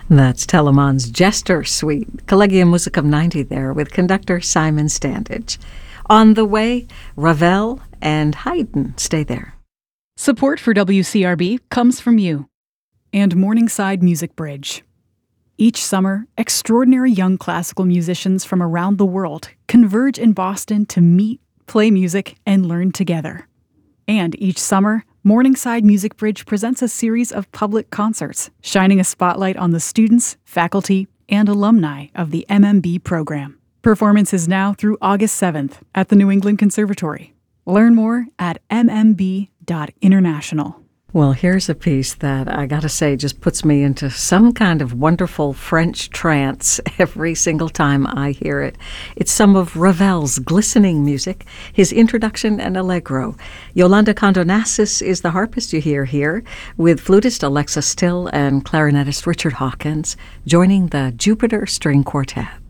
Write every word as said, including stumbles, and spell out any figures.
That's Telemann's Jester Suite, Collegium Musicum ninety there with conductor Simon Standage. On the way, Ravel and Haydn. Stay there. Support for W C R B comes from you and Morningside Music Bridge. Each summer, extraordinary young classical musicians from around the world converge in Boston to meet, play music, and learn together. And each summer, Morningside Music Bridge presents a series of public concerts, shining a spotlight on the students, faculty, and alumni of the M M B program. Performance is now through August seventh at the New England Conservatory. Learn more at m m b dot international. Well, here's a piece that I gotta say just puts me into some kind of wonderful French trance every single time I hear it. It's some of Ravel's glistening music, his introduction and allegro. Yolanda Condonassis is the harpist you hear here, with flutist Alexa Still and clarinetist Richard Hawkins, joining the Jupiter String Quartet.